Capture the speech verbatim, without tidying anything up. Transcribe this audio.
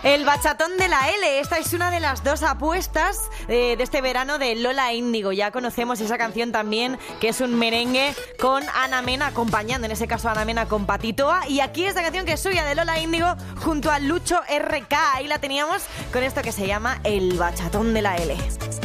El bachatón de la L, esta es una de las dos apuestas eh, de este verano de Lola Índigo. Ya conocemos esa canción también, que es un merengue con Ana Mena acompañando, en ese caso Ana Mena con Patitoa. Y aquí esta canción que es suya de Lola Índigo junto a Lucho R K. Ahí la teníamos con esto que se llama El bachatón de la L.